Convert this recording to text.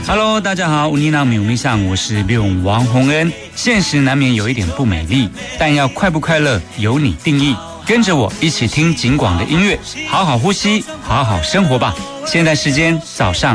Hello， 大家好，乌尼娜米乌米上，我是刘王洪恩。现实难免有一点不美丽，但要快不快乐由你定义。跟着我一起听警广的音乐，好好呼吸，好好生活吧。现在时间早上